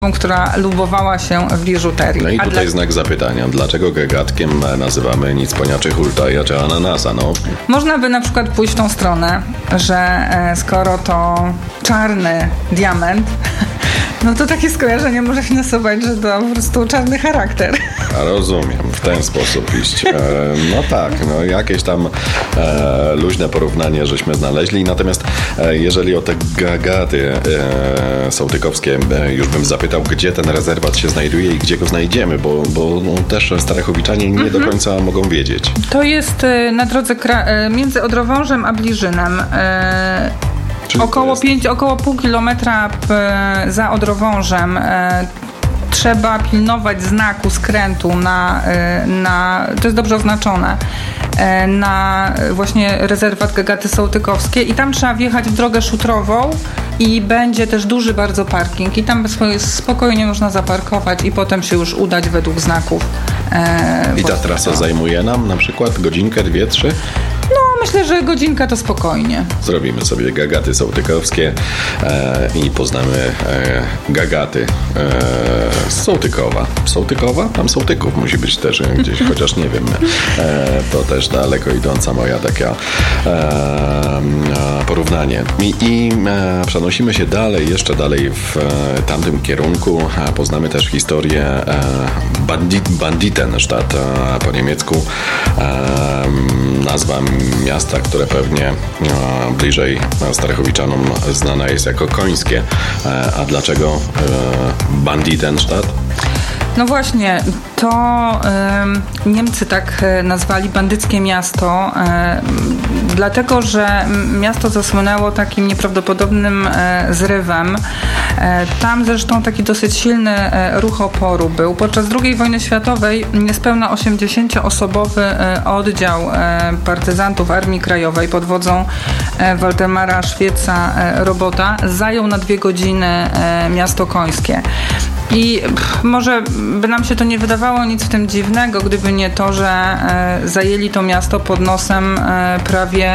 która lubowała się w biżuterii. No i tutaj znak zapytania. Dlaczego gagatkiem nazywamy nic poniaczy hultaja czy ananasa? No. Można by na przykład pójść w tą stronę, że skoro to czarny diament, no to takie skojarzenie może się nasuwać, że to po prostu czarny charakter. Rozumiem, w ten sposób iść. No tak, no jakieś tam luźne porównanie żeśmy znaleźli. Natomiast jeżeli o te gagaty sołtykowskie już bym zapytał, gdzie ten rezerwat się znajduje i gdzie go znajdziemy, bo no, też Starachowiczanie nie do końca mogą wiedzieć. To jest na drodze między Odrowążem a Bliżynem. Około pół kilometra za Odrowążem trzeba pilnować znaku skrętu na to jest dobrze oznaczone, na właśnie rezerwat Gagaty Sołtykowskie i tam trzeba wjechać w drogę szutrową i będzie też duży bardzo parking i tam spokojnie można zaparkować i potem się już udać według znaków. I ta trasa zajmuje nam na przykład godzinkę, 2, 3? No, myślę, że godzinka to spokojnie. Zrobimy sobie Gagaty Sołtykowskie i poznamy Gagaty z Sołtykowa. Sołtykowa? Tam Sołtyków musi być też gdzieś, chociaż nie wiem. To też daleko idąca moja taka porównanie. I przenosimy się jeszcze dalej w tamtym kierunku. Poznamy też historię Banditenstadt po niemiecku. Nazwa miasta, które pewnie bliżej Starachowiczanów znana jest jako Końskie. A dlaczego Banditenstadt? No właśnie, to Niemcy tak nazwali bandyckie miasto, dlatego, że miasto zasłynęło takim nieprawdopodobnym zrywem. Tam zresztą taki dosyć silny ruch oporu był. Podczas II wojny światowej niespełna 80-osobowy oddział partyzantów Armii Krajowej pod wodzą Waldemara Szwieca-Robota zajął na 2 godziny miasto Końskie. I może by nam się to nie wydawało nic w tym dziwnego, gdyby nie to, że zajęli to miasto pod nosem prawie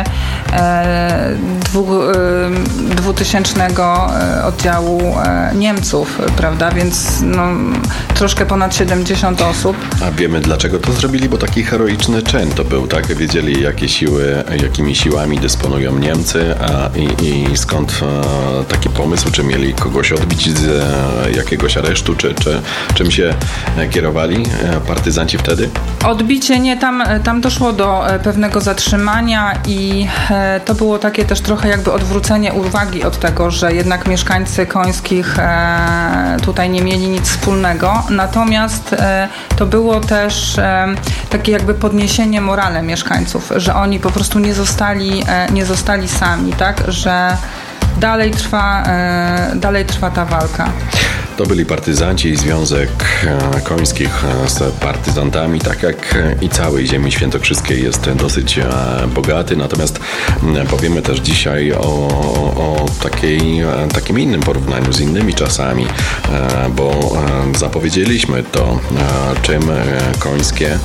2000 oddziału Niemców, prawda? Więc no, troszkę ponad 70 osób. A wiemy, dlaczego to zrobili? Bo taki heroiczny czyn to był, tak? Wiedzieli, jakimi siłami dysponują Niemcy i skąd taki pomysł? Czy mieli kogoś odbić z jakiegoś aresztu? Czy czym się kierowali partyzanci wtedy? Odbicie nie, tam doszło do pewnego zatrzymania i to było takie też trochę jakby odwrócenie uwagi od tego, że jednak mieszkańcy Końskich tutaj nie mieli nic wspólnego. Natomiast to było też takie jakby podniesienie morale mieszkańców, że oni po prostu nie zostali sami, tak? Że dalej trwa ta walka. To byli partyzanci i Związek Końskich z partyzantami, tak jak i całej ziemi świętokrzyskiej jest dosyć bogaty. Natomiast powiemy też dzisiaj o takim innym porównaniu z innymi czasami, bo zapowiedzieliśmy to, czym Końskie,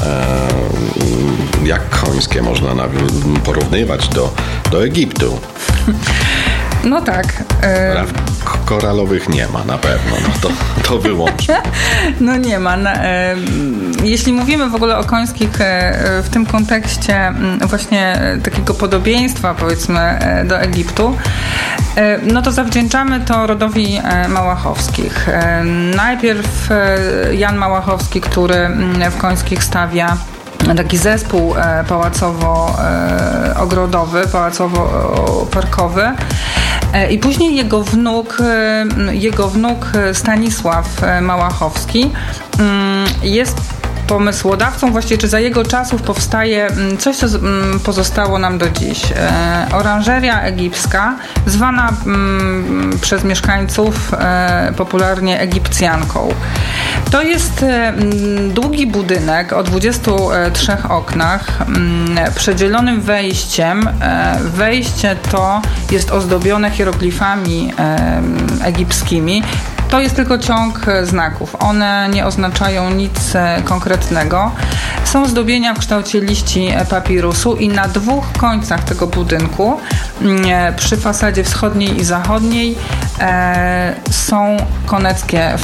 jak Końskie można porównywać do Egiptu. No tak. Praw koralowych nie ma na pewno, no to wyłączmy. No nie ma. Jeśli mówimy w ogóle o Końskich w tym kontekście właśnie takiego podobieństwa, powiedzmy, do Egiptu, no to zawdzięczamy to rodowi Małachowskich. Najpierw Jan Małachowski, który w Końskich stawia taki zespół pałacowo-ogrodowy, pałacowo-parkowy. I później jego wnuk Stanisław Małachowski jest pomysłodawcą, właściwie czy za jego czasów powstaje coś, co pozostało nam do dziś. Oranżeria egipska, zwana przez mieszkańców popularnie Egipcjanką. To jest długi budynek o 23 oknach, przedzielonym wejściem. Wejście to jest ozdobione hieroglifami egipskimi. To jest tylko ciąg znaków. One nie oznaczają nic konkretnego. Są zdobienia w kształcie liści papirusu i na 2 końcach tego budynku, przy fasadzie wschodniej i zachodniej, są koneckie